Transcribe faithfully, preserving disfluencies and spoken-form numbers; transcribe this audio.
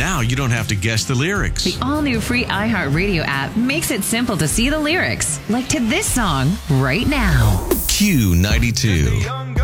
Now you don't have to guess the lyrics. The all-new free iHeartRadio app makes it simple to see the lyrics, like to this song right now. Q ninety-two.